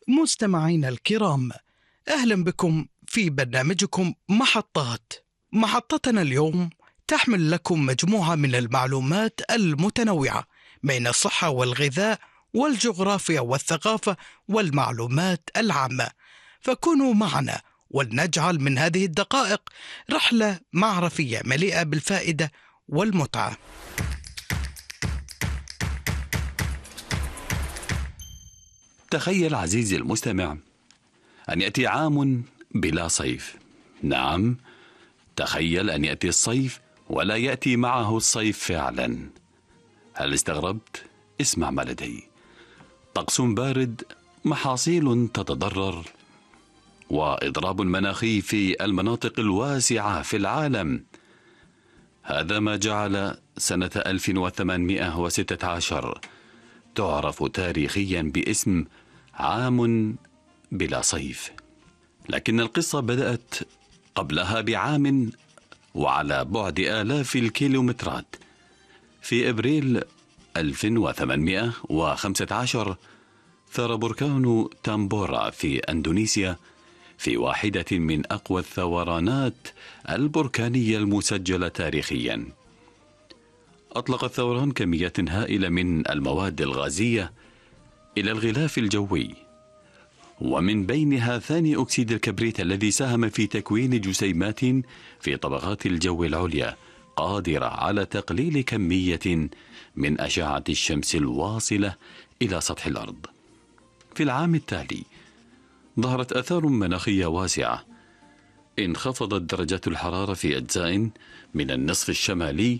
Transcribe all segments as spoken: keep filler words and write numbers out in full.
مستمعينا الكرام، أهلا بكم في برنامجكم محطات. محطتنا اليوم تحمل لكم مجموعة من المعلومات المتنوعة بين الصحة والغذاء والجغرافيا والثقافة والمعلومات العامة، فكونوا معنا ولنجعل من هذه الدقائق رحلة معرفية مليئة بالفائدة والمتعة. تخيل عزيزي المستمع أن يأتي عام بلا صيف. نعم، تخيل أن يأتي الصيف ولا يأتي معه الصيف فعلا. هل استغربت؟ اسمع ما لدي. طقس بارد، محاصيل تتضرر، وإضراب مناخي في المناطق الواسعة في العالم. هذا ما جعل سنة ألف وثمانمائة وستة عشر تعرف تاريخيا باسم عام بلا صيف. لكن القصة بدأت قبلها بعام وعلى بعد آلاف الكيلومترات. في أبريل ألف وثمانمائة وخمسة عشر ثار بركان تامبورا في أندونيسيا في واحدة من أقوى الثورانات البركانية المسجلة تاريخيا. أطلق الثوران كميات هائلة من المواد الغازية إلى الغلاف الجوي، ومن بينها ثاني أكسيد الكبريت الذي ساهم في تكوين جسيمات في طبقات الجو العليا قادرة على تقليل كمية من أشعة الشمس الواصلة إلى سطح الأرض. في العام التالي ظهرت آثار مناخية واسعة. انخفضت درجات الحرارة في أجزاء من النصف الشمالي،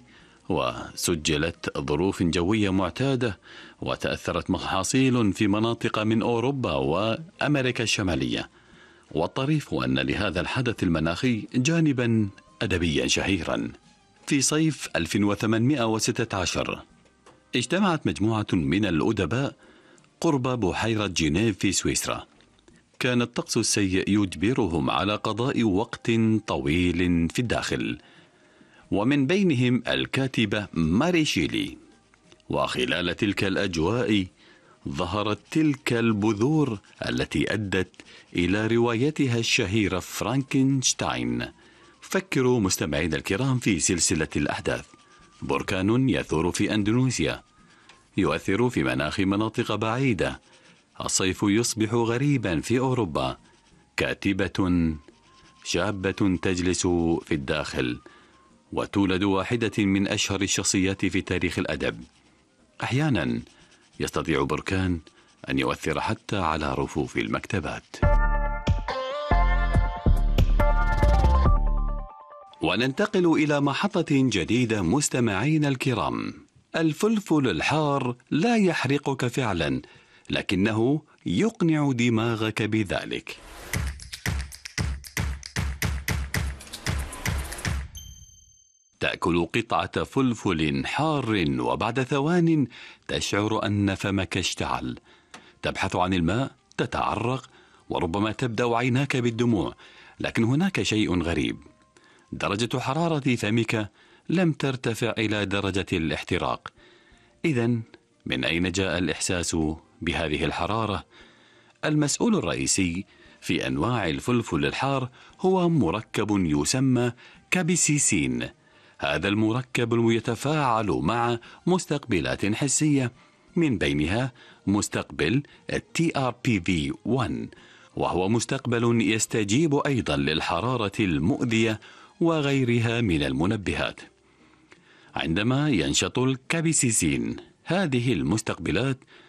وسجلت ظروف جوية معتادة، وتأثرت محاصيل في مناطق من أوروبا وأمريكا الشمالية. والطريف أن لهذا الحدث المناخي جانبا أدبيا شهيرا. في صيف ألف وثمانمائة وستة عشر اجتمعت مجموعة من الأدباء قرب بحيرة جنيف في سويسرا. كان الطقس السيء يجبرهم على قضاء وقت طويل في الداخل، ومن بينهم الكاتبة ماري شيلي. وخلال تلك الأجواء ظهرت تلك البذور التي أدت إلى روايتها الشهيرة فرانكنشتاين. فكروا مستمعين الكرام في سلسلة الأحداث. بركان يثور في أندونيسيا يؤثر في مناخ مناطق بعيدة. الصيف يصبح غريبا في أوروبا. كاتبة شابة تجلس في الداخل وتولد واحدة من أشهر الشخصيات في تاريخ الأدب. أحيانا يستطيع بركان أن يؤثر حتى على رفوف المكتبات. وننتقل إلى محطة جديدة مستمعين الكرام. الفلفل الحار لا يحرقك فعلا، لكنه يقنع دماغك بذلك. تأكل قطعة فلفل حار وبعد ثوان تشعر أن فمك اشتعل. تبحث عن الماء، تتعرق، وربما تبدأ عيناك بالدموع. لكن هناك شيء غريب. درجة حرارة فمك لم ترتفع إلى درجة الاحتراق. إذن من أين جاء الإحساس بهذه الحرارة؟ المسؤول الرئيسي في أنواع الفلفل الحار هو مركب يسمى كابسيسين. هذا المركب يتفاعل مع مستقبلات حسية، من بينها مستقبل تي آر بي في واحد، وهو مستقبل يستجيب أيضا للحرارة المؤذية وغيرها من المنبهات. عندما ينشط الكابسيسين، هذه المستقبلات